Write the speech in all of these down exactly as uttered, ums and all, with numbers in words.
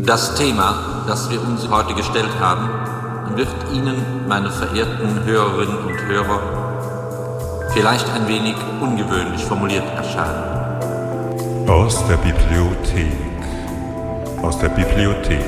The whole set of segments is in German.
Das Thema, das wir uns heute gestellt haben, wird Ihnen, meine verehrten Hörerinnen und Hörer, vielleicht ein wenig ungewöhnlich formuliert erscheinen. Aus der Bibliothek. Aus der Bibliothek.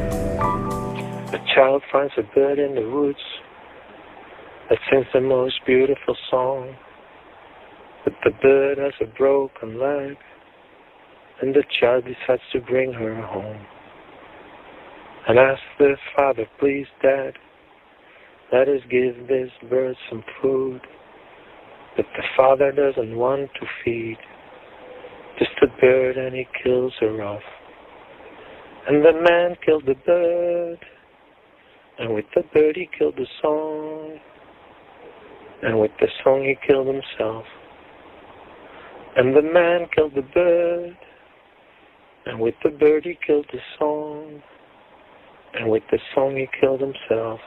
A child finds a bird in the woods that sings the most beautiful song. But the bird has a broken leg, and the child decides to bring her home. And asks the father, please, Dad, let us give this bird some food. But the father doesn't want to feed just the bird, and he kills her off. And the man killed the bird, and with the bird he killed the song. And with the song he killed himself. And the man killed the bird, and with the bird he killed the song. And with the song he killed himself.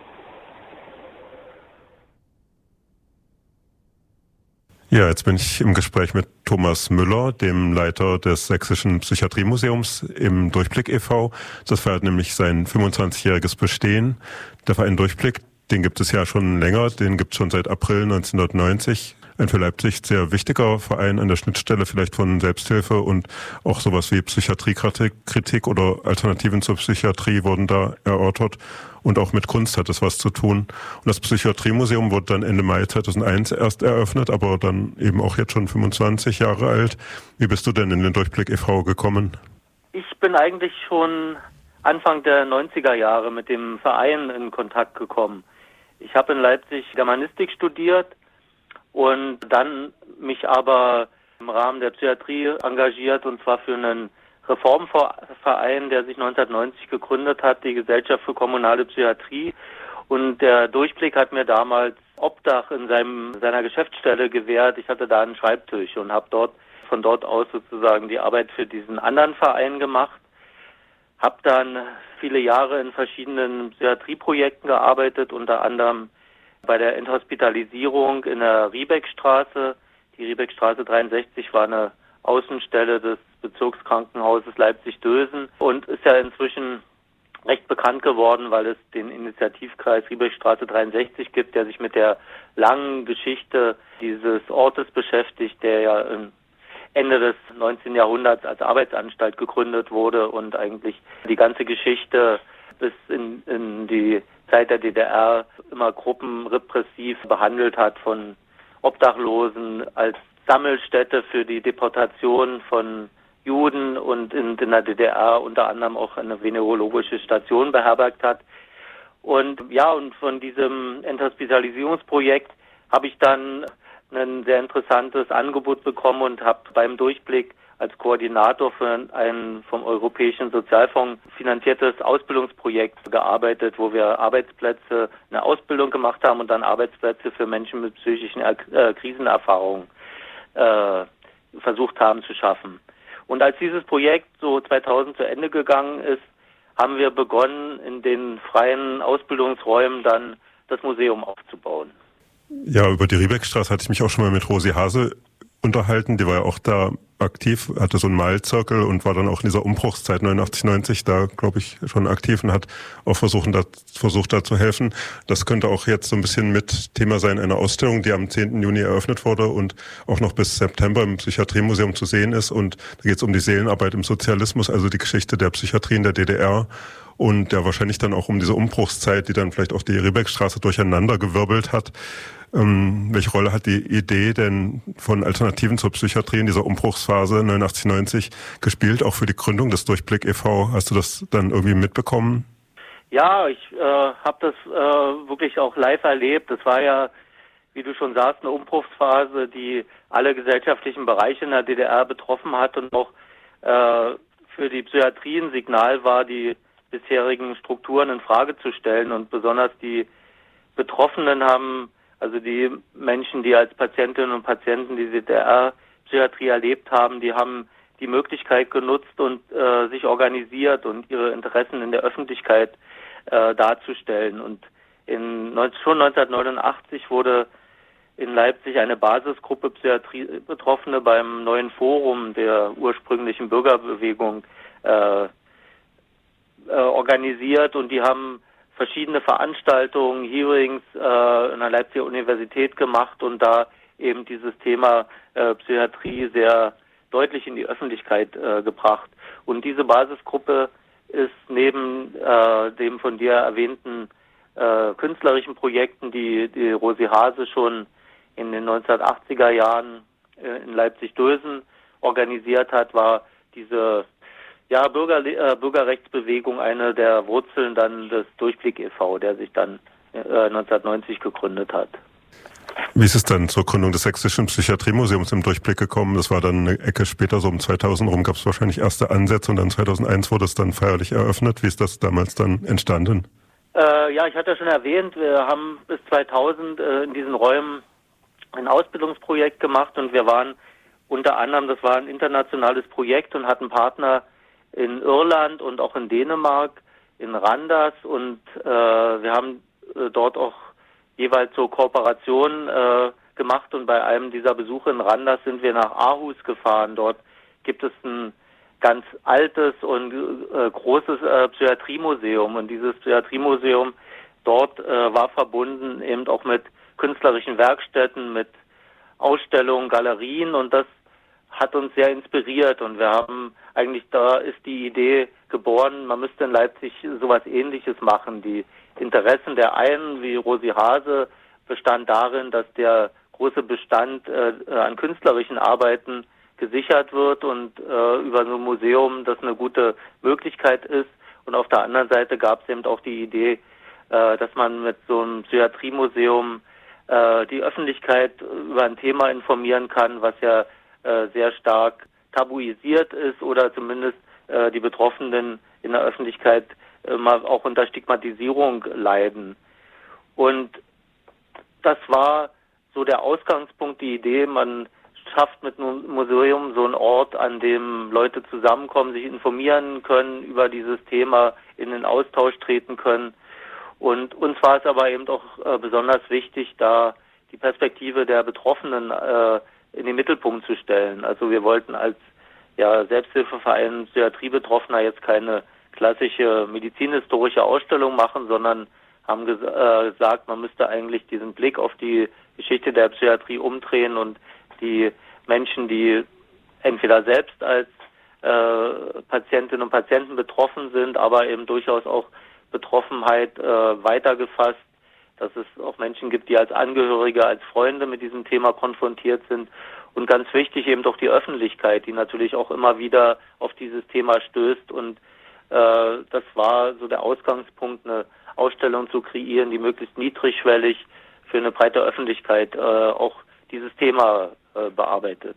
Ja, jetzt bin ich im Gespräch mit Thomas Müller, dem Leiter des Sächsischen Psychiatriemuseums im Durchblick e V Das feiert nämlich sein fünfundzwanzigjähriges Bestehen. Der Verein Durchblick, den gibt es ja schon länger, den gibt es schon seit April neunzehnhundertneunzig. Ein für Leipzig sehr wichtiger Verein an der Schnittstelle vielleicht von Selbsthilfe und auch sowas wie Psychiatriekritik oder Alternativen zur Psychiatrie wurden da erörtert. Und auch mit Kunst hat es was zu tun. Und das Psychiatriemuseum wurde dann Ende Mai zweitausendeins erst eröffnet, aber dann eben auch jetzt schon fünfundzwanzig Jahre alt. Wie bist du denn in den Durchblick e V gekommen? Ich bin eigentlich schon Anfang der neunziger Jahre mit dem Verein in Kontakt gekommen. Ich habe in Leipzig Germanistik studiert und dann mich aber im Rahmen der Psychiatrie engagiert, und zwar für einen Reformverein, der sich neunzehnhundertneunzig gegründet hat, die Gesellschaft für kommunale Psychiatrie. Und der Durchblick hat mir damals Obdach in seinem, seiner Geschäftsstelle gewährt. Ich hatte da einen Schreibtisch und habe dort von dort aus sozusagen die Arbeit für diesen anderen Verein gemacht. Habe dann viele Jahre in verschiedenen Psychiatrieprojekten gearbeitet, unter anderem bei der Enthospitalisierung in der Riebeckstraße. Die Riebeckstraße dreiundsechzig war eine Außenstelle des Bezirkskrankenhauses Leipzig-Dösen und ist ja inzwischen recht bekannt geworden, weil es den Initiativkreis Riebeckstraße dreiundsechzig gibt, der sich mit der langen Geschichte dieses Ortes beschäftigt, der ja Ende des neunzehnten Jahrhunderts als Arbeitsanstalt gegründet wurde und eigentlich die ganze Geschichte bis in, in die Zeit der D D R immer gruppenrepressiv behandelt hat, von Obdachlosen als Sammelstätte für die Deportation von Juden und in, in der D D R unter anderem auch eine venerologische Station beherbergt hat. Und ja, und von diesem Enthospitalisierungsprojekt habe ich dann ein sehr interessantes Angebot bekommen und habe beim Durchblick als Koordinator für ein vom Europäischen Sozialfonds finanziertes Ausbildungsprojekt gearbeitet, wo wir Arbeitsplätze, eine Ausbildung gemacht haben und dann Arbeitsplätze für Menschen mit psychischen äh, Krisenerfahrungen äh, versucht haben zu schaffen. Und als dieses Projekt so zweitausend zu Ende gegangen ist, haben wir begonnen, in den freien Ausbildungsräumen dann das Museum aufzubauen. Ja, über die Riebeckstraße hatte ich mich auch schon mal mit Rosi Hase unterhalten. Die war ja auch da aktiv, hatte so einen Malzirkel und war dann auch in dieser Umbruchszeit neunundachtzig, neunzig da, glaube ich, schon aktiv und hat auch versucht da, versucht, da zu helfen. Das könnte auch jetzt so ein bisschen mit Thema sein, einer Ausstellung, die am zehnten Juni eröffnet wurde und auch noch bis September im Psychiatriemuseum zu sehen ist. Und da geht es um die Seelenarbeit im Sozialismus, also die Geschichte der Psychiatrie in der D D R. Und ja, wahrscheinlich dann auch um diese Umbruchszeit, die dann vielleicht auch die Riebeckstraße durcheinandergewirbelt hat. Ähm, welche Rolle hat die Idee denn von Alternativen zur Psychiatrie in dieser Umbruchsphase neunundachtzig, neunzig gespielt, auch für die Gründung des Durchblick e V? Hast du das dann irgendwie mitbekommen? Ja, ich äh, habe das äh, wirklich auch live erlebt. Das war ja, wie du schon sagst, eine Umbruchsphase, die alle gesellschaftlichen Bereiche in der D D R betroffen hat und auch äh, für die Psychiatrie ein Signal war, die bisherigen Strukturen in Frage zu stellen. Und besonders die Betroffenen haben, also die Menschen, die als Patientinnen und Patienten die D D R-Psychiatrie erlebt haben, die haben die Möglichkeit genutzt und äh, sich organisiert und ihre Interessen in der Öffentlichkeit äh, darzustellen. Und in, schon neunzehnhundertneunundachtzig wurde in Leipzig eine Basisgruppe Psychiatrie-Betroffene beim neuen Forum der ursprünglichen Bürgerbewegung äh, äh, organisiert und die haben verschiedene Veranstaltungen, Hearings äh, an der Leipziger Universität gemacht und da eben dieses Thema äh, Psychiatrie sehr deutlich in die Öffentlichkeit äh, gebracht. Und diese Basisgruppe ist neben äh, dem von dir erwähnten äh, künstlerischen Projekten, die, die Rosi Hase schon in den neunzehnhundertachtziger Jahren äh, in Leipzig-Dösen organisiert hat, war diese ja, Bürger, äh, Bürgerrechtsbewegung eine der Wurzeln dann des Durchblick e V, der sich dann äh, neunzehnhundertneunzig gegründet hat. Wie ist es dann zur Gründung des Sächsischen Psychiatriemuseums im Durchblick gekommen? Das war dann eine Ecke später, so um zweitausend rum, gab es wahrscheinlich erste Ansätze und dann zweitauseins wurde es dann feierlich eröffnet. Wie ist das damals dann entstanden? Äh, ja, ich hatte ja schon erwähnt, wir haben bis zweitausend äh, in diesen Räumen ein Ausbildungsprojekt gemacht und wir waren unter anderem, das war ein internationales Projekt und hatten Partner in Irland und auch in Dänemark, in Randers und äh, wir haben äh, dort auch jeweils so Kooperationen äh, gemacht und bei einem dieser Besuche in Randers sind wir nach Aarhus gefahren. Dort gibt es ein ganz altes und äh, großes äh, Psychiatriemuseum und dieses Psychiatriemuseum dort äh, war verbunden eben auch mit künstlerischen Werkstätten, mit Ausstellungen, Galerien und das hat uns sehr inspiriert und wir haben eigentlich, da ist die Idee geboren, man müsste in Leipzig sowas Ähnliches machen. Die Interessen der einen, wie Rosi Hase, bestand darin, dass der große Bestand äh, an künstlerischen Arbeiten gesichert wird und äh, über so ein Museum das eine gute Möglichkeit ist. Und auf der anderen Seite gab es eben auch die Idee, äh, dass man mit so einem Psychiatriemuseum äh, die Öffentlichkeit über ein Thema informieren kann, was ja äh, sehr stark tabuisiert ist oder zumindest äh, die Betroffenen in der Öffentlichkeit äh, mal auch unter Stigmatisierung leiden. Und das war so der Ausgangspunkt, die Idee, man schafft mit einem Museum so einen Ort, an dem Leute zusammenkommen, sich informieren können über dieses Thema, in den Austausch treten können. Und uns war es aber eben auch äh, besonders wichtig, da die Perspektive der Betroffenen äh, in den Mittelpunkt zu stellen. Also wir wollten als ja, Selbsthilfeverein Psychiatriebetroffener jetzt keine klassische medizinhistorische Ausstellung machen, sondern haben ges äh, gesagt, man müsste eigentlich diesen Blick auf die Geschichte der Psychiatrie umdrehen und die Menschen, die entweder selbst als äh, Patientinnen und Patienten betroffen sind, aber eben durchaus auch Betroffenheit äh, weitergefasst, dass es auch Menschen gibt, die als Angehörige, als Freunde mit diesem Thema konfrontiert sind. Und ganz wichtig eben doch die Öffentlichkeit, die natürlich auch immer wieder auf dieses Thema stößt. Und äh, das war so der Ausgangspunkt, eine Ausstellung zu kreieren, die möglichst niedrigschwellig für eine breite Öffentlichkeit äh, auch dieses Thema äh, bearbeitet.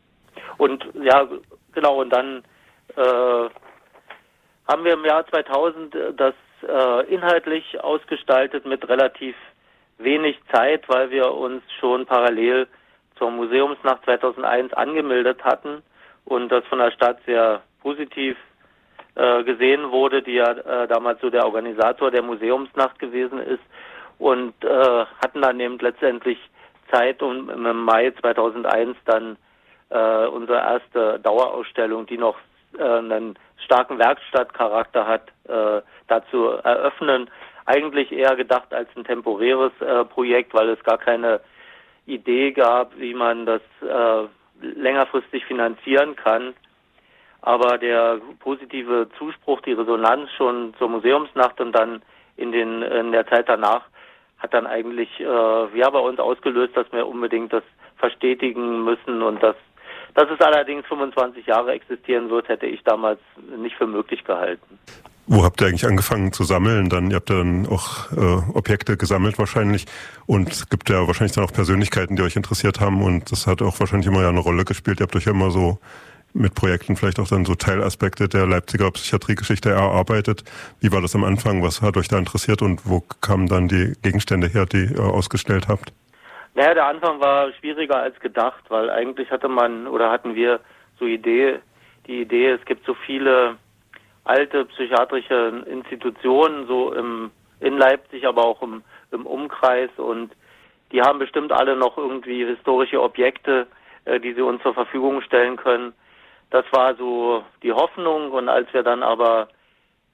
Und ja, genau, und dann äh, haben wir im Jahr zweitausend das äh, inhaltlich ausgestaltet mit relativ wenig Zeit, weil wir uns schon parallel zur Museumsnacht zweitausendeins angemeldet hatten und das von der Stadt sehr positiv äh, gesehen wurde, die ja äh, damals so der Organisator der Museumsnacht gewesen ist und äh, hatten dann eben letztendlich Zeit, um im Mai zweitausendeins dann äh, unsere erste Dauerausstellung, die noch äh, einen starken Werkstattcharakter hat, äh, dazu eröffnen. Eigentlich eher gedacht als ein temporäres äh, Projekt, weil es gar keine Idee gab, wie man das äh, längerfristig finanzieren kann. Aber der positive Zuspruch, die Resonanz schon zur Museumsnacht und dann in den in der Zeit danach hat dann eigentlich äh, ja bei uns ausgelöst, dass wir unbedingt das verstetigen müssen und dass dass es allerdings fünfundzwanzig Jahre existieren wird, hätte ich damals nicht für möglich gehalten. Wo habt ihr eigentlich angefangen zu sammeln? Dann, ihr habt ja dann auch äh, Objekte gesammelt wahrscheinlich und es gibt ja wahrscheinlich dann auch Persönlichkeiten, die euch interessiert haben und das hat auch wahrscheinlich immer ja eine Rolle gespielt. Ihr habt euch ja immer so mit Projekten vielleicht auch dann so Teilaspekte der Leipziger Psychiatriegeschichte erarbeitet. Wie war das am Anfang? Was hat euch da interessiert und wo kamen dann die Gegenstände her, die ihr ausgestellt habt? Naja, der Anfang war schwieriger als gedacht, weil eigentlich hatte man oder hatten wir so Idee, die Idee, es gibt so viele alte psychiatrische Institutionen, so im, in Leipzig, aber auch im, im Umkreis und die haben bestimmt alle noch irgendwie historische Objekte, äh, die sie uns zur Verfügung stellen können. Das war so die Hoffnung und als wir dann aber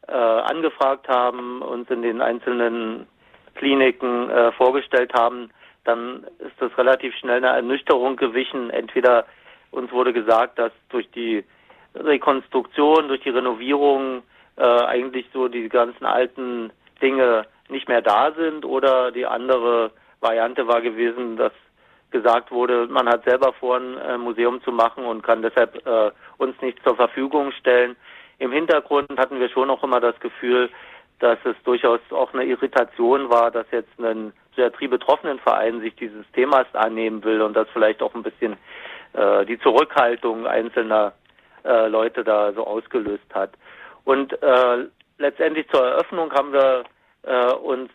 äh, angefragt haben, uns in den einzelnen Kliniken äh, vorgestellt haben, dann ist das relativ schnell eine Ernüchterung gewichen. Entweder uns wurde gesagt, dass durch die Rekonstruktion, durch die Renovierung äh, eigentlich so die ganzen alten Dinge nicht mehr da sind, oder die andere Variante war gewesen, dass gesagt wurde, man hat selber vor, ein äh, Museum zu machen und kann deshalb äh, uns nicht zur Verfügung stellen. Im Hintergrund hatten wir schon auch immer das Gefühl, dass es durchaus auch eine Irritation war, dass jetzt ein Psychiatrie-Betroffenen-Verein sich dieses Themas annehmen will und das vielleicht auch ein bisschen äh, die Zurückhaltung einzelner äh, Leute da so ausgelöst hat. Und äh, letztendlich zur Eröffnung haben wir äh, uns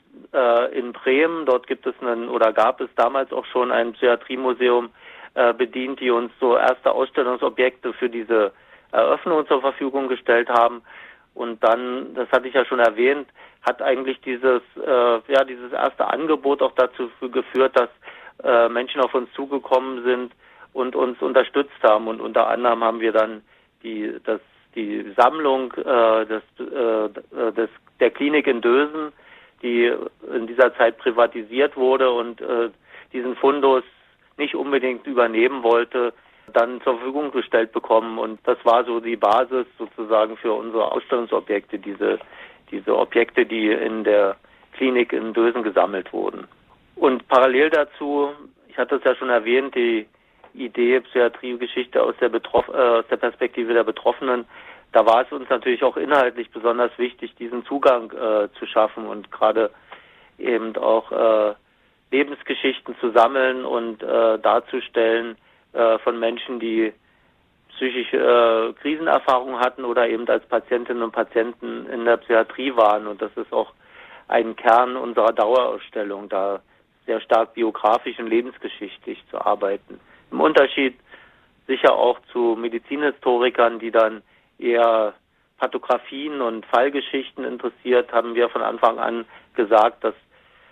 äh, in Bremen, dort gibt es einen, oder gab es damals auch schon ein Psychiatriemuseum äh, bedient, die uns so erste Ausstellungsobjekte für diese Eröffnung zur Verfügung gestellt haben. Und dann, das hatte ich ja schon erwähnt, hat eigentlich dieses äh, ja dieses erste Angebot auch dazu geführt, dass äh, Menschen auf uns zugekommen sind und uns unterstützt haben. Und unter anderem haben wir dann die das die Sammlung äh, des, äh, des der Klinik in Dösen, die in dieser Zeit privatisiert wurde und äh, diesen Fundus nicht unbedingt übernehmen wollte, dann zur Verfügung gestellt bekommen. Und das war so die Basis sozusagen für unsere Ausstellungsobjekte, diese, diese Objekte, die in der Klinik in Dösen gesammelt wurden. Und parallel dazu, ich hatte es ja schon erwähnt, die Idee Psychiatriegeschichte aus der, Betroff- äh, aus der Perspektive der Betroffenen, da war es uns natürlich auch inhaltlich besonders wichtig, diesen Zugang äh, zu schaffen und gerade eben auch äh, Lebensgeschichten zu sammeln und äh, darzustellen, von Menschen, die psychische äh, Krisenerfahrung hatten oder eben als Patientinnen und Patienten in der Psychiatrie waren. Und das ist auch ein Kern unserer Dauerausstellung, da sehr stark biografisch und lebensgeschichtlich zu arbeiten. Im Unterschied sicher auch zu Medizinhistorikern, die dann eher Pathografien und Fallgeschichten interessiert, haben wir von Anfang an gesagt, dass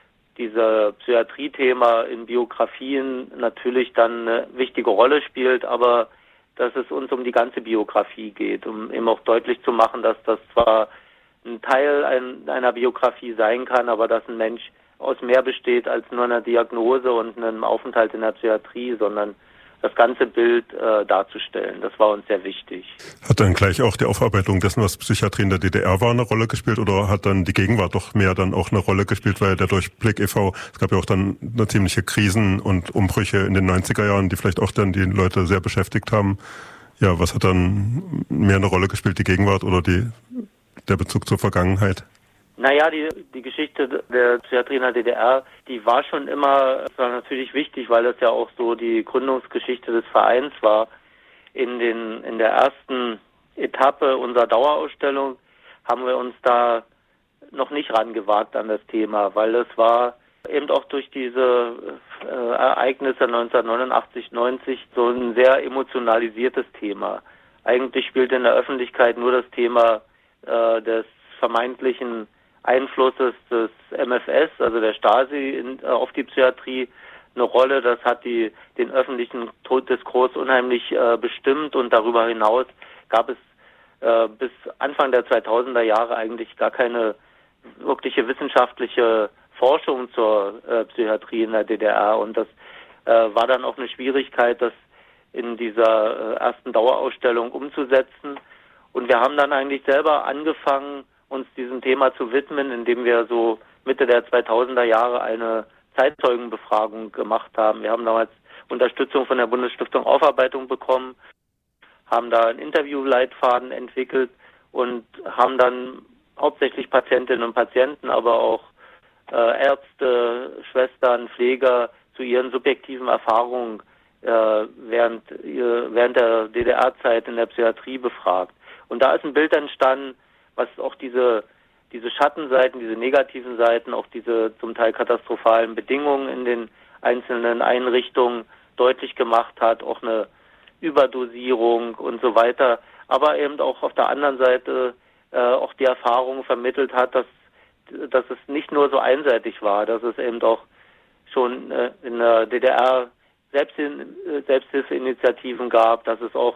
dieser Psychiatrie-Thema in Biografien natürlich dann eine wichtige Rolle spielt, aber dass es uns um die ganze Biografie geht, um eben auch deutlich zu machen, dass das zwar ein Teil ein, einer Biografie sein kann, aber dass ein Mensch aus mehr besteht als nur einer Diagnose und einem Aufenthalt in der Psychiatrie, sondern das ganze Bild äh, darzustellen. Das war uns sehr wichtig. Hat dann gleich auch die Aufarbeitung dessen, was Psychiatrie in der D D R war, eine Rolle gespielt, oder hat dann die Gegenwart doch mehr dann auch eine Rolle gespielt, weil der Durchblick e V, es gab ja auch dann eine ziemliche Krisen und Umbrüche in den neunziger Jahren, die vielleicht auch dann die Leute sehr beschäftigt haben. Ja, was hat dann mehr eine Rolle gespielt, die Gegenwart oder die, der Bezug zur Vergangenheit? Naja, die, die Geschichte der Psychiatrie in der D D R, die war schon immer, war natürlich wichtig, weil das ja auch so die Gründungsgeschichte des Vereins war. In den, in der ersten Etappe unserer Dauerausstellung haben wir uns da noch nicht rangewagt an das Thema, weil es war eben auch durch diese äh, Ereignisse neunzehnhundertneunundachtzig, neunzig so ein sehr emotionalisiertes Thema. Eigentlich spielt in der Öffentlichkeit nur das Thema äh, des vermeintlichen Einflusses des M F S, also der Stasi, in, äh, auf die Psychiatrie eine Rolle. Das hat die, den öffentlichen Diskurs unheimlich äh, bestimmt, und darüber hinaus gab es äh, bis Anfang der zweitausender Jahre eigentlich gar keine wirkliche wissenschaftliche Forschung zur äh, Psychiatrie in der D D R, und das äh, war dann auch eine Schwierigkeit, das in dieser äh, ersten Dauerausstellung umzusetzen. Und wir haben dann eigentlich selber angefangen, uns diesem Thema zu widmen, indem wir so Mitte der zweitausender Jahre eine Zeitzeugenbefragung gemacht haben. Wir haben damals Unterstützung von der Bundesstiftung Aufarbeitung bekommen, haben da einen Interviewleitfaden entwickelt und haben dann hauptsächlich Patientinnen und Patienten, aber auch äh, Ärzte, Schwestern, Pfleger zu ihren subjektiven Erfahrungen äh, während, äh, während der D D R-Zeit in der Psychiatrie befragt. Und da ist ein Bild entstanden, was auch diese diese Schattenseiten, diese negativen Seiten, auch diese zum Teil katastrophalen Bedingungen in den einzelnen Einrichtungen deutlich gemacht hat, auch eine Überdosierung und so weiter, aber eben auch auf der anderen Seite äh, auch die Erfahrung vermittelt hat, dass dass es nicht nur so einseitig war, dass es eben auch schon äh, in der D D R Selbsthil- Selbsthilfeinitiativen gab, dass es auch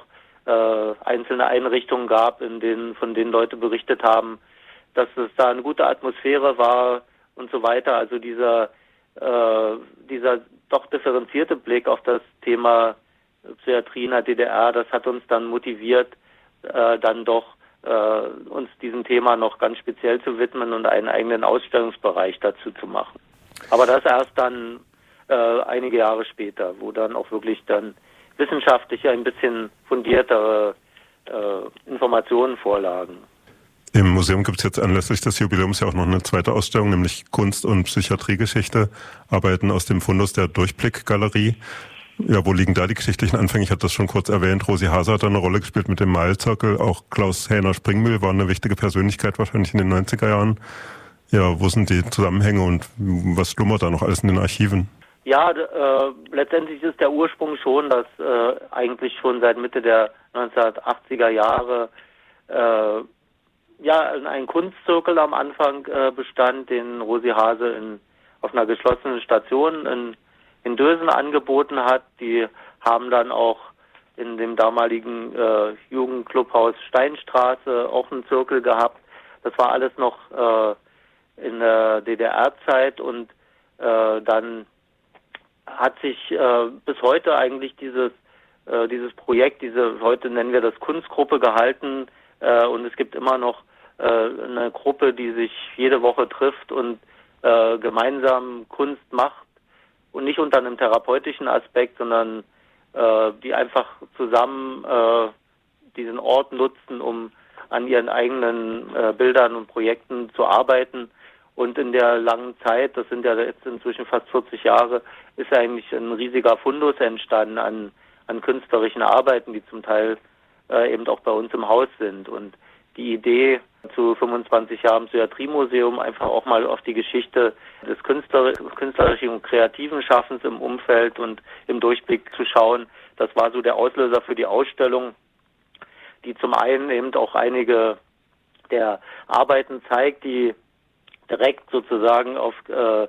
äh, einzelne Einrichtungen gab, in denen, von denen Leute berichtet haben, dass es da eine gute Atmosphäre war und so weiter. Also dieser, äh, dieser doch differenzierte Blick auf das Thema Psychiatrie in der D D R, das hat uns dann motiviert, äh, dann doch äh, uns diesem Thema noch ganz speziell zu widmen und einen eigenen Ausstellungsbereich dazu zu machen. Aber das erst dann äh, einige Jahre später, wo dann auch wirklich dann wissenschaftlich ein bisschen fundiertere äh, Informationen vorlagen. Im Museum gibt es jetzt anlässlich des Jubiläums ja auch noch eine zweite Ausstellung, nämlich Kunst- und Psychiatriegeschichte, Arbeiten aus dem Fundus der Durchblick-Galerie. Ja, wo liegen da die geschichtlichen Anfänge? Ich hatte das schon kurz erwähnt. Rosi Haase hat da eine Rolle gespielt mit dem Malzirkel. Auch Klaus Häner-Springmühl war eine wichtige Persönlichkeit wahrscheinlich in den neunziger Jahren. Ja, wo sind die Zusammenhänge und was schlummert da noch alles in den Archiven? Ja, äh, letztendlich ist der Ursprung schon, dass äh, eigentlich schon seit Mitte der neunzehnhundertachtziger Jahre äh, ja ein Kunstzirkel am Anfang äh, bestand, den Rosi Haase in, auf einer geschlossenen Station in in Dösen angeboten hat. Die haben dann auch in dem damaligen äh, Jugendclubhaus Steinstraße auch einen Zirkel gehabt. Das war alles noch äh, in der D D R-Zeit und äh, dann hat sich äh, bis heute eigentlich dieses äh, dieses Projekt, diese heute nennen wir das Kunstgruppe gehalten äh, und es gibt immer noch äh, eine Gruppe, die sich jede Woche trifft und äh, gemeinsam Kunst macht. Und nicht unter einem therapeutischen Aspekt, sondern äh, die einfach zusammen äh, diesen Ort nutzen, um an ihren eigenen äh, Bildern und Projekten zu arbeiten. Und in der langen Zeit, das sind ja jetzt inzwischen fast vierzig Jahre, ist eigentlich ein riesiger Fundus entstanden an, an künstlerischen Arbeiten, die zum Teil äh, eben auch bei uns im Haus sind. Und die Idee zu fünfundzwanzig Jahren Psychiatriemuseum einfach auch mal auf die Geschichte des Künstler, künstlerischen und kreativen Schaffens im Umfeld und im Durchblick zu schauen, das war so der Auslöser für die Ausstellung, die zum einen eben auch einige der Arbeiten zeigt, die direkt sozusagen auf äh,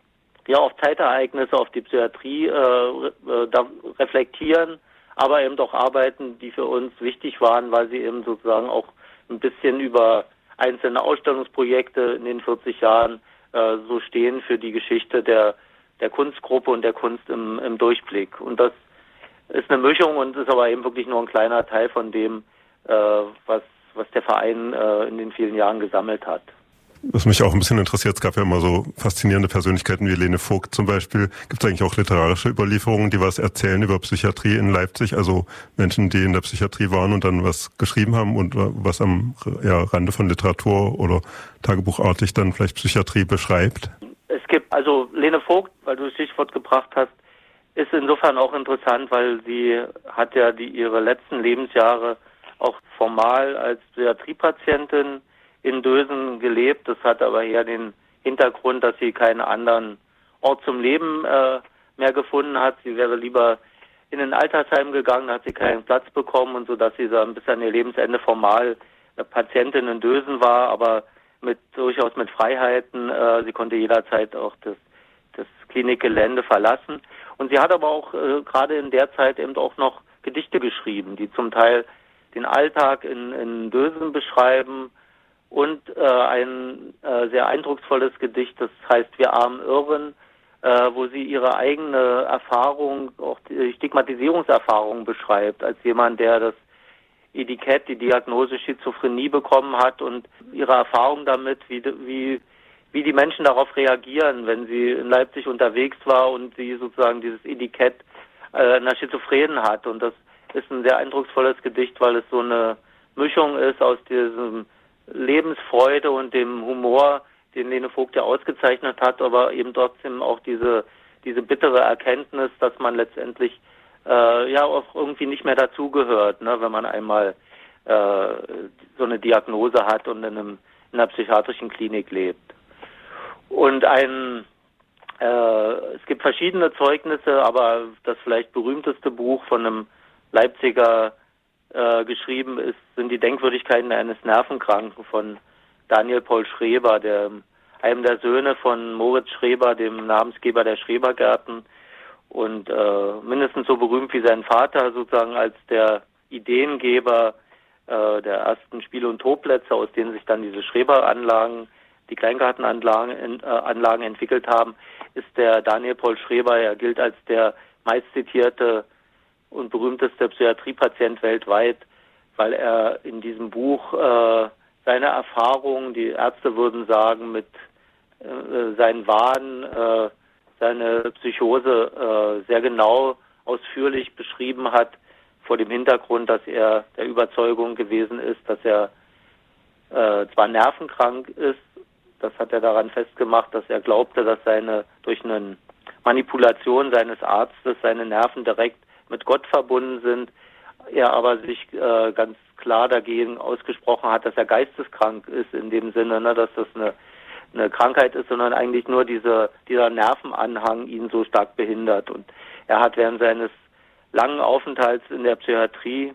ja auf Zeitereignisse, auf die Psychiatrie äh, äh, da reflektieren, aber eben auch Arbeiten, die für uns wichtig waren, weil sie eben sozusagen auch ein bisschen über einzelne Ausstellungsprojekte in den vierzig Jahren äh, so stehen für die Geschichte der der Kunstgruppe und der Kunst im, im Durchblick. Und das ist eine Mischung und ist aber eben wirklich nur ein kleiner Teil von dem, äh, was was der Verein äh, in den vielen Jahren gesammelt hat. Was mich auch ein bisschen interessiert, es gab ja immer so faszinierende Persönlichkeiten wie Lene Vogt zum Beispiel. Gibt es eigentlich auch literarische Überlieferungen, die was erzählen über Psychiatrie in Leipzig? Also Menschen, die in der Psychiatrie waren und dann was geschrieben haben und was am ja, Rande von Literatur oder tagebuchartig dann vielleicht Psychiatrie beschreibt? Es gibt, also Lene Vogt, weil du das Stichwort gebracht hast, ist insofern auch interessant, weil sie hat ja die ihre letzten Lebensjahre auch formal als Psychiatriepatientin in Dösen gelebt. Das hat aber eher den Hintergrund, dass sie keinen anderen Ort zum Leben äh, mehr gefunden hat. Sie wäre lieber in ein Altersheim gegangen, da hat sie keinen Platz bekommen und so, dass sie dann bis an ihr Lebensende formal äh, Patientin in Dösen war, aber mit durchaus mit Freiheiten. Äh, sie konnte jederzeit auch das, das Klinikgelände verlassen. Und sie hat aber auch äh, gerade in der Zeit eben auch noch Gedichte geschrieben, die zum Teil den Alltag in, in Dösen beschreiben. Und äh, ein äh, sehr eindrucksvolles Gedicht, das heißt Wir armen Irren, äh, wo sie ihre eigene Erfahrung, auch die Stigmatisierungserfahrung beschreibt, als jemand, der das Etikett, die Diagnose Schizophrenie bekommen hat und ihre Erfahrung damit, wie, wie, wie die Menschen darauf reagieren, wenn sie in Leipzig unterwegs war und sie sozusagen dieses Etikett äh, einer Schizophrenen hat. Und das ist ein sehr eindrucksvolles Gedicht, weil es so eine Mischung ist aus diesem Lebensfreude und dem Humor, den Lene Vogt ja ausgezeichnet hat, aber eben trotzdem auch diese diese bittere Erkenntnis, dass man letztendlich äh, ja auch irgendwie nicht mehr dazugehört, ne, wenn man einmal äh, so eine Diagnose hat und in, einem, in einer psychiatrischen Klinik lebt. Und ein äh, es gibt verschiedene Zeugnisse, aber das vielleicht berühmteste Buch von einem Leipziger Äh, geschrieben ist, sind die Denkwürdigkeiten eines Nervenkranken von Daniel Paul Schreber, der, einem der Söhne von Moritz Schreber, dem Namensgeber der Schrebergärten und äh, mindestens so berühmt wie sein Vater sozusagen als der Ideengeber äh, der ersten Spiel- und Toplätze, aus denen sich dann diese Schreber-Anlagen, die Kleingartenanlagen äh, Anlagen entwickelt haben, ist der Daniel Paul Schreber. Er gilt als der meistzitierte und berühmteste Psychiatriepatient weltweit, weil er in diesem Buch äh, seine Erfahrungen, die Ärzte würden sagen, mit äh, seinen Wahn, äh, seine Psychose äh, sehr genau, ausführlich beschrieben hat, vor dem Hintergrund, dass er der Überzeugung gewesen ist, dass er äh, zwar nervenkrank ist, das hat er daran festgemacht, dass er glaubte, dass seine durch eine Manipulation seines Arztes seine Nerven direkt mit Gott verbunden sind. Er aber sich äh, ganz klar dagegen ausgesprochen hat, dass er geisteskrank ist in dem Sinne, ne, dass das eine, eine Krankheit ist, sondern eigentlich nur diese, dieser Nervenanhang ihn so stark behindert. Und er hat während seines langen Aufenthalts in der Psychiatrie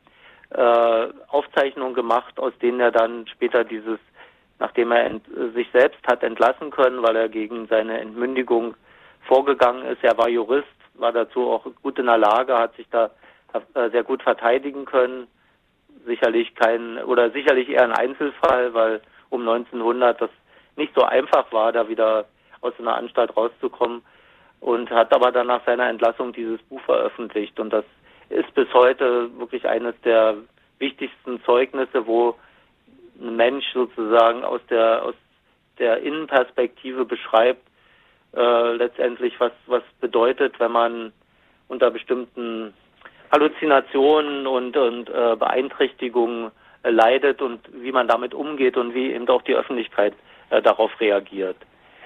äh, Aufzeichnungen gemacht, aus denen er dann später dieses, nachdem er ent, sich selbst hat entlassen können, weil er gegen seine Entmündigung vorgegangen ist. Er war Jurist, war dazu auch gut in der Lage, hat sich da äh, sehr gut verteidigen können. Sicherlich kein, oder sicherlich eher ein Einzelfall, weil um neunzehnhundert das nicht so einfach war, da wieder aus einer Anstalt rauszukommen, und hat aber dann nach seiner Entlassung dieses Buch veröffentlicht. Und das ist bis heute wirklich eines der wichtigsten Zeugnisse, wo ein Mensch sozusagen aus der aus der Innenperspektive beschreibt, äh, letztendlich was was bedeutet, wenn man unter bestimmten Halluzinationen und und äh, Beeinträchtigungen äh, leidet und wie man damit umgeht und wie eben auch die Öffentlichkeit äh, darauf reagiert.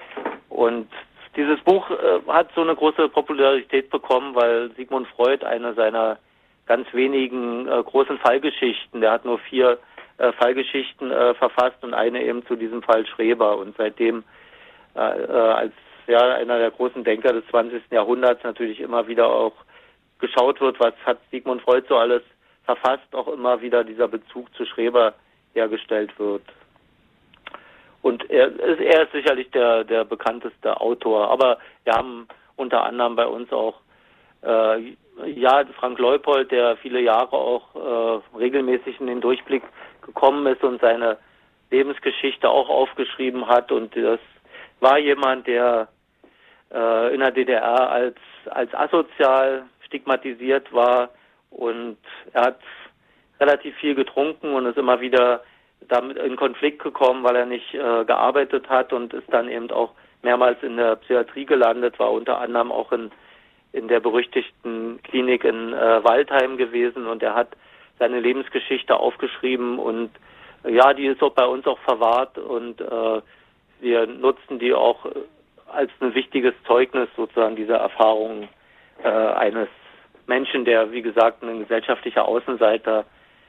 Und dieses Buch äh, hat so eine große Popularität bekommen, weil Sigmund Freud eine seiner ganz wenigen äh, großen Fallgeschichten, der hat nur vier äh, Fallgeschichten äh, verfasst und eine eben zu diesem Fall Schreber, und seitdem äh, äh, als ja einer der großen Denker des zwanzigsten Jahrhunderts natürlich immer wieder auch geschaut wird, was hat Sigmund Freud so alles verfasst, auch immer wieder dieser Bezug zu Schreber hergestellt wird. Und er ist, er ist sicherlich der, der bekannteste Autor, aber wir haben unter anderem bei uns auch äh, ja Frank Leupold, der viele Jahre auch äh, regelmäßig in den Durchblick gekommen ist und seine Lebensgeschichte auch aufgeschrieben hat, und das war jemand, der äh, in der D D R als als asozial stigmatisiert war, und er hat relativ viel getrunken und ist immer wieder damit in Konflikt gekommen, weil er nicht äh, gearbeitet hat, und ist dann eben auch mehrmals in der Psychiatrie gelandet, war unter anderem auch in in der berüchtigten Klinik in äh, Waldheim gewesen, und er hat seine Lebensgeschichte aufgeschrieben, und äh, ja, die ist auch bei uns auch verwahrt, und äh, wir nutzen die auch als ein wichtiges Zeugnis sozusagen dieser Erfahrungen äh, eines Menschen, der, wie gesagt, ein gesellschaftlicher Außenseiter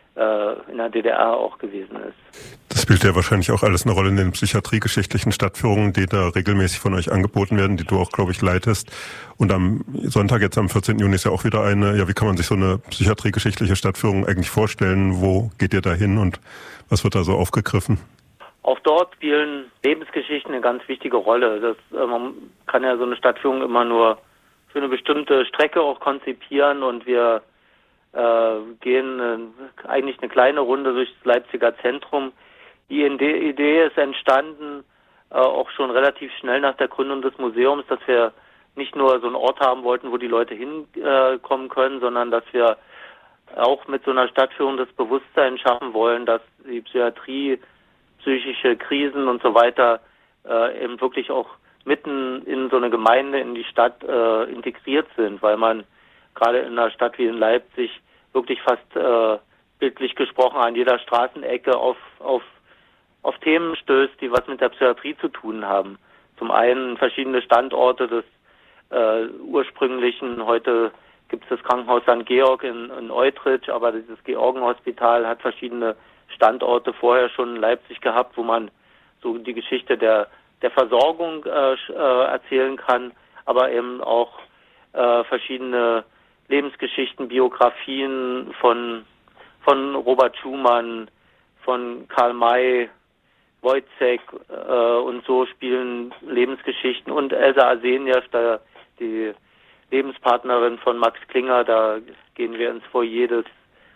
in der D D R auch gewesen ist. Das spielt ja wahrscheinlich auch alles eine Rolle in den psychiatriegeschichtlichen Stadtführungen, die da regelmäßig von euch angeboten werden, die du auch, glaube ich, leitest. Und am Sonntag, jetzt am vierzehnten Juni, ist ja auch wieder eine, ja, wie kann man sich so eine psychiatriegeschichtliche Stadtführung eigentlich vorstellen? Wo geht ihr da hin und was wird da so aufgegriffen? Auch dort spielen Lebensgeschichten eine ganz wichtige Rolle. Das, man kann ja so eine Stadtführung immer nur für eine bestimmte Strecke auch konzipieren, und wir Äh, gehen äh, eigentlich eine kleine Runde durchs Leipziger Zentrum. Die Idee ist entstanden, äh, auch schon relativ schnell nach der Gründung des Museums, dass wir nicht nur so einen Ort haben wollten, wo die Leute hinkommen äh, können, sondern dass wir auch mit so einer Stadtführung das Bewusstsein schaffen wollen, dass die Psychiatrie, psychische Krisen und so weiter äh, eben wirklich auch mitten in so eine Gemeinde, in die Stadt äh, integriert sind, weil man gerade in einer Stadt wie in Leipzig wirklich fast äh, bildlich gesprochen an jeder Straßenecke auf auf auf Themen stößt, die was mit der Psychiatrie zu tun haben. Zum einen verschiedene Standorte des äh, ursprünglichen, heute gibt es das Krankenhaus Sankt Georg in, in Eutrich, aber dieses Georgenhospital hat verschiedene Standorte vorher schon in Leipzig gehabt, wo man so die Geschichte der der Versorgung äh, äh, erzählen kann, aber eben auch äh, verschiedene Lebensgeschichten, Biografien von von Robert Schumann, von Karl May, Wojciech äh, und so spielen Lebensgeschichten, und Elsa Arsenjew, da die Lebenspartnerin von Max Klinger, da gehen wir ins Foyer des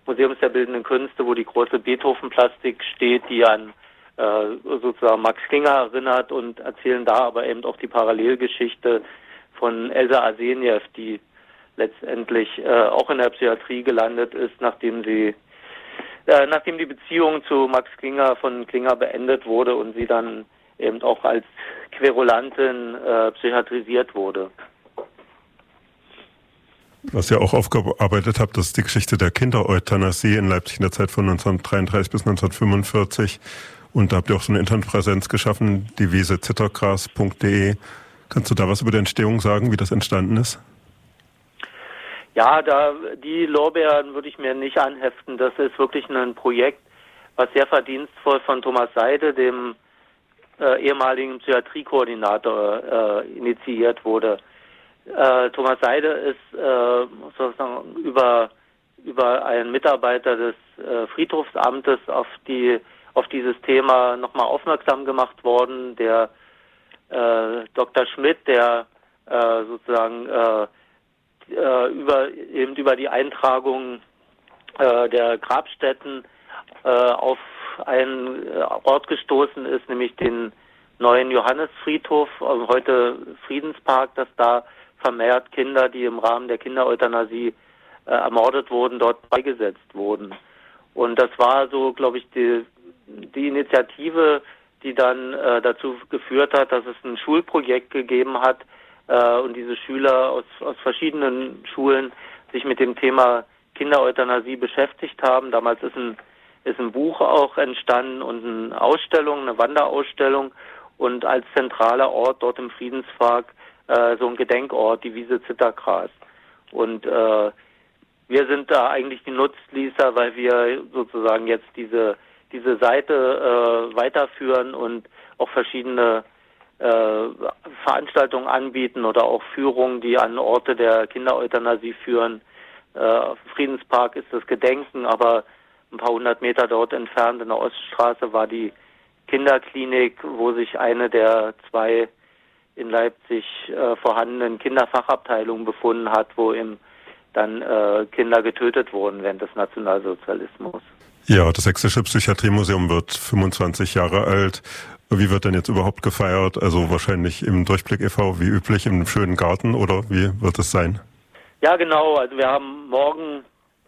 Museums der Bildenden Künste, wo die große Beethoven-Plastik steht, die an äh, sozusagen Max Klinger erinnert, und erzählen da aber eben auch die Parallelgeschichte von Elsa Arseniew, die letztendlich äh, auch in der Psychiatrie gelandet ist, nachdem sie äh, nachdem die Beziehung zu Max Klinger von Klinger beendet wurde und sie dann eben auch als Querulantin äh, psychiatrisiert wurde. Was ihr auch aufgearbeitet habt, das ist die Geschichte der Kindereuthanasie in Leipzig in der Zeit von neunzehnhundertdreiunddreißig bis neunzehnhundertfünfundvierzig. Und da habt ihr auch so eine Internetpräsenz geschaffen, devise zittergras punkt de. Kannst du da was über die Entstehung sagen, wie das entstanden ist? Ja, da die Lorbeeren würde ich mir nicht anheften. Das ist wirklich ein Projekt, was sehr verdienstvoll von Thomas Seide, dem äh, ehemaligen Psychiatriekoordinator, äh, initiiert wurde. Äh, Thomas Seide ist äh, sozusagen über über einen Mitarbeiter des äh, Friedhofsamtes auf die auf dieses Thema nochmal aufmerksam gemacht worden. Der äh, Doktor Schmidt, der äh, sozusagen äh, äh, über eben über die Eintragung äh, der Grabstätten äh, auf einen Ort gestoßen ist, nämlich den neuen Johannesfriedhof, also heute Friedenspark, dass da vermehrt Kinder, die im Rahmen der Kindereuthanasie äh, ermordet wurden, dort beigesetzt wurden. Und das war so, glaube ich, die, die Initiative, die dann äh, dazu geführt hat, dass es ein Schulprojekt gegeben hat äh, und diese Schüler aus, aus verschiedenen Schulen sich mit dem Thema Kindereuthanasie beschäftigt haben. Damals ist ein, ist ein Buch auch entstanden und eine Ausstellung, eine Wanderausstellung, und als zentraler Ort dort im Friedenspark äh, so ein Gedenkort, die Wiese Zittergras. Und äh, wir sind da eigentlich die Nutznießer, weil wir sozusagen jetzt diese diese Seite äh, weiterführen und auch verschiedene äh, Veranstaltungen anbieten oder auch Führungen, die an Orte der Kindereuthanasie führen. Äh, Friedenspark ist das Gedenken, aber ein paar hundert Meter dort entfernt in der Oststraße war die Kinderklinik, wo sich eine der zwei in Leipzig äh, vorhandenen Kinderfachabteilungen befunden hat, wo eben dann äh, Kinder getötet wurden während des Nationalsozialismus. Ja, das Sächsische Psychiatriemuseum wird fünfundzwanzig Jahre alt. Wie wird denn jetzt überhaupt gefeiert? Also wahrscheinlich im Durchblick e V wie üblich im schönen Garten, oder wie wird es sein? Ja, genau. Also wir haben morgen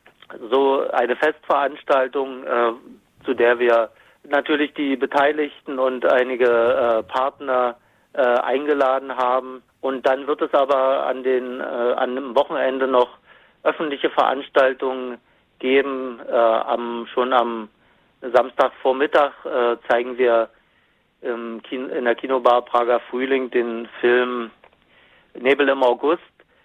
so eine Festveranstaltung, äh, zu der wir natürlich die Beteiligten und einige äh, Partner äh, eingeladen haben. Und dann wird es aber an den äh, an dem Wochenende noch öffentliche Veranstaltungen geben. Äh, am schon am Samstagvormittag äh, zeigen wir im Kino, in der Kinobar Prager Frühling den Film Nebel im August.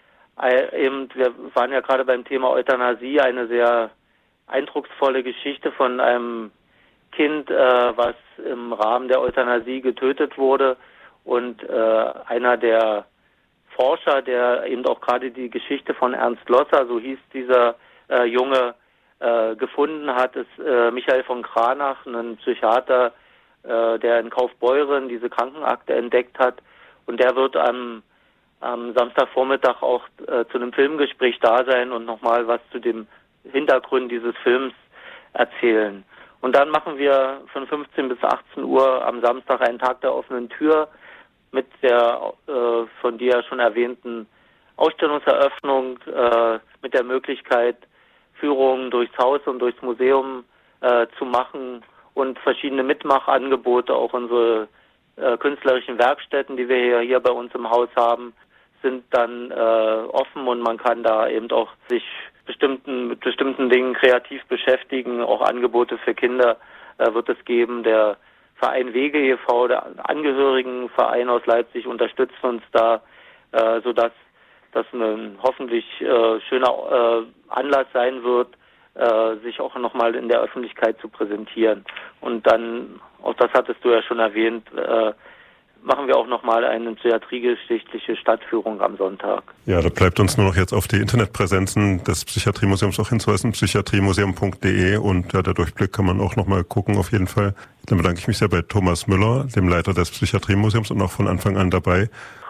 Äh, eben, wir waren ja gerade beim Thema Euthanasie, eine sehr eindrucksvolle Geschichte von einem Kind, äh, was im Rahmen der Euthanasie getötet wurde, und äh, einer der Forscher, der eben auch gerade die Geschichte von Ernst Losser, so hieß dieser äh, Junge, äh, gefunden hat, ist äh, Michael von Kranach, ein Psychiater, äh, der in Kaufbeuren diese Krankenakte entdeckt hat, und der wird am, am Samstagvormittag auch äh, zu einem Filmgespräch da sein und nochmal was zu dem Hintergrund dieses Films erzählen. Und dann machen wir von fünfzehn bis achtzehn Uhr am Samstag einen Tag der offenen Tür mit der äh, von dir ja schon erwähnten Ausstellungseröffnung, äh, mit der Möglichkeit, Führungen durchs Haus und durchs Museum äh, zu machen und verschiedene Mitmachangebote. Auch unsere äh, künstlerischen Werkstätten, die wir hier, hier bei uns im Haus haben, sind dann äh, offen, und man kann da eben auch sich bestimmten, mit bestimmten Dingen kreativ beschäftigen. Auch Angebote für Kinder äh, wird es geben. Der Verein Wege e V, der Angehörigenverein aus Leipzig, unterstützt uns da, äh, sodass das ein hoffentlich äh, schöner äh, Anlass sein wird, äh, sich auch nochmal in der Öffentlichkeit zu präsentieren. Und dann, auch das hattest du ja schon erwähnt, äh, machen wir auch nochmal eine psychiatriegeschichtliche Stadtführung am Sonntag. Ja, da bleibt uns nur noch jetzt auf die Internetpräsenzen des Psychiatriemuseums auch hinzuweisen, psychiatriemuseum punkt de, und ja, der Durchblick kann man auch nochmal gucken auf jeden Fall. Dann bedanke ich mich sehr bei Thomas Müller, dem Leiter des Psychiatriemuseums und auch von Anfang an dabei.